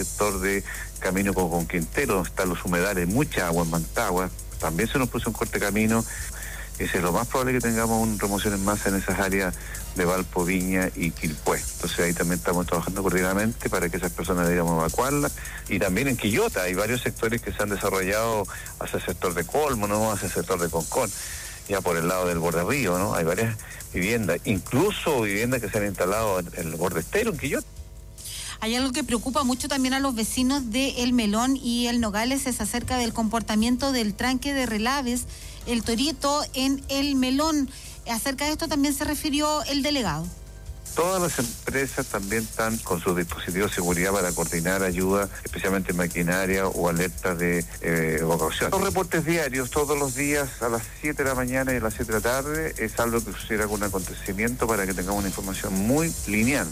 sector de Camino con Quintero, donde están los humedales, mucha agua en Mantagua, también se nos puso un corte de camino. Es lo más probable que tengamos una remoción en masa en esas áreas de Valpo, Viña y Quilpué. Entonces ahí también estamos trabajando coordinadamente para que esas personas debamos evacuarlas. Y también en Quillota hay varios sectores que se han desarrollado hacia el sector de Colmo, ¿no? Hacia el sector de Concón, ya por el lado del borde río, ¿no? Hay varias viviendas, incluso viviendas que se han instalado en el borde estero en Quillota. Hay algo que preocupa mucho también a los vecinos de El Melón y El Nogales, es acerca del comportamiento del tranque de relaves El Torito en El Melón. Acerca de esto también se refirió el delegado. Todas las empresas también están con sus dispositivos de seguridad para coordinar ayuda, especialmente maquinaria o alertas de evacuación. Los reportes diarios, todos los días a las 7 de la mañana y a las 7 de la tarde, es algo que suceda algún acontecimiento para que tengamos una información muy lineal.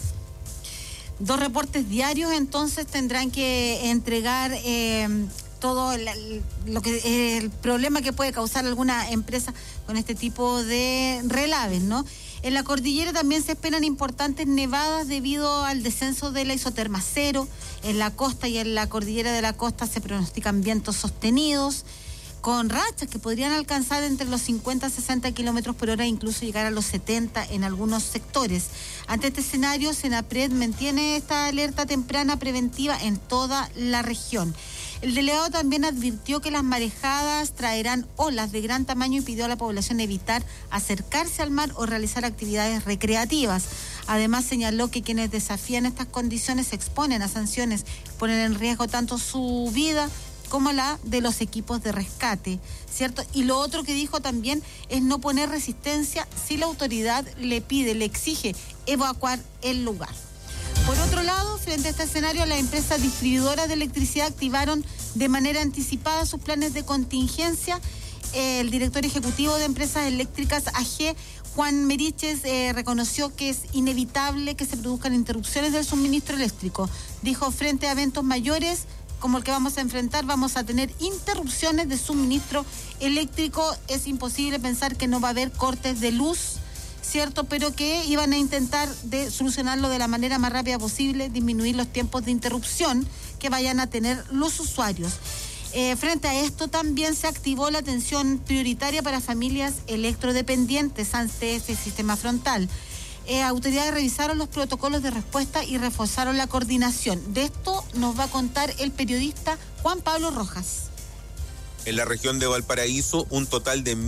2 reportes diarios, entonces tendrán que entregar todo lo que el problema que puede causar alguna empresa con este tipo de relaves, ¿no? En la cordillera también se esperan importantes nevadas debido al descenso de la isoterma cero. En la costa y en la cordillera de la costa se pronostican vientos sostenidos, con rachas que podrían alcanzar entre los 50 a 60 kilómetros por hora e incluso llegar a los 70 en algunos sectores. Ante este escenario, Senapred mantiene esta alerta temprana preventiva en toda la región. El delegado también advirtió que las marejadas traerán olas de gran tamaño y pidió a la población evitar acercarse al mar o realizar actividades recreativas. Además, señaló que quienes desafían estas condiciones se exponen a sanciones, ponen en riesgo tanto su vida como la de los equipos de rescate, ¿cierto? Y lo otro que dijo también es no poner resistencia si la autoridad le pide, le exige evacuar el lugar. Por otro lado, frente a este escenario, las empresas distribuidoras de electricidad activaron de manera anticipada sus planes de contingencia. El director ejecutivo de Empresas Eléctricas AG, Juan Meriches, reconoció que es inevitable que se produzcan interrupciones del suministro eléctrico. Dijo, frente a eventos mayores como el que vamos a enfrentar, vamos a tener interrupciones de suministro eléctrico. Es imposible pensar que no va a haber cortes de luz, ¿cierto? Pero que iban a intentar de solucionarlo de la manera más rápida posible, disminuir los tiempos de interrupción que vayan a tener los usuarios. Frente a esto también se activó la atención prioritaria para familias electrodependientes ante este sistema frontal. Autoridades revisaron los protocolos de respuesta y reforzaron la coordinación. De esto nos va a contar el periodista Juan Pablo Rojas. En la región de Valparaíso, un total de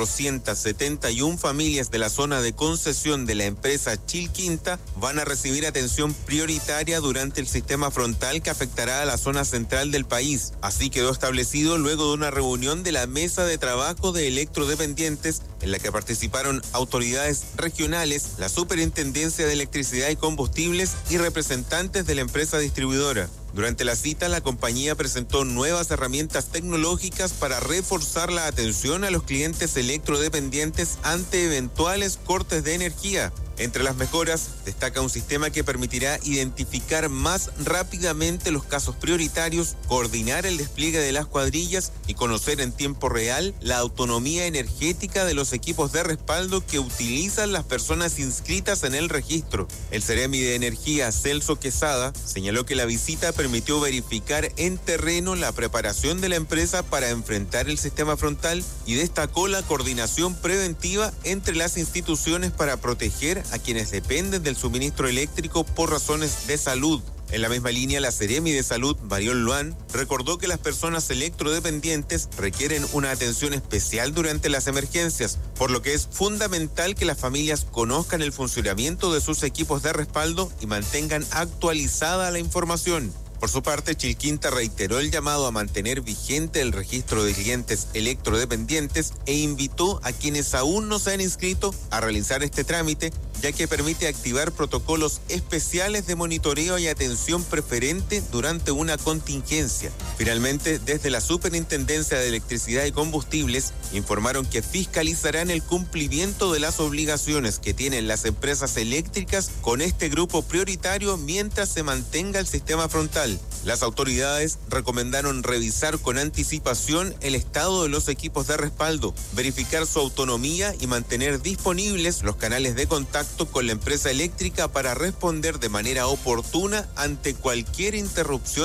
1.471 familias de la zona de concesión de la empresa Chilquinta van a recibir atención prioritaria durante el sistema frontal que afectará a la zona central del país. Así quedó establecido luego de una reunión de la Mesa de Trabajo de Electrodependientes en la que participaron autoridades regionales, la Superintendencia de Electricidad y Combustibles y representantes de la empresa distribuidora. Durante la cita, la compañía presentó nuevas herramientas tecnológicas para reforzar la atención a los clientes electrodependientes ante eventuales cortes de energía. Entre las mejoras, destaca un sistema que permitirá identificar más rápidamente los casos prioritarios, coordinar el despliegue de las cuadrillas y conocer en tiempo real la autonomía energética de los equipos de respaldo que utilizan las personas inscritas en el registro. El Seremi de Energía, Celso Quesada, señaló que la visita permitió verificar en terreno la preparación de la empresa para enfrentar el sistema frontal y destacó la coordinación preventiva entre las instituciones para proteger a quienes dependen del suministro eléctrico por razones de salud. En la misma línea, la Seremi de Salud, Mariol Luan, recordó que las personas electrodependientes requieren una atención especial durante las emergencias, por lo que es fundamental que las familias conozcan el funcionamiento de sus equipos de respaldo y mantengan actualizada la información. Por su parte, Chilquinta reiteró el llamado a mantener vigente el registro de clientes electrodependientes e invitó a quienes aún no se han inscrito a realizar este trámite, ya que permite activar protocolos especiales de monitoreo y atención preferente durante una contingencia. Finalmente, desde la Superintendencia de Electricidad y Combustibles, informaron que fiscalizarán el cumplimiento de las obligaciones que tienen las empresas eléctricas con este grupo prioritario mientras se mantenga el sistema frontal. Las autoridades recomendaron revisar con anticipación el estado de los equipos de respaldo, verificar su autonomía y mantener disponibles los canales de contacto con la empresa eléctrica para responder de manera oportuna ante cualquier interrupción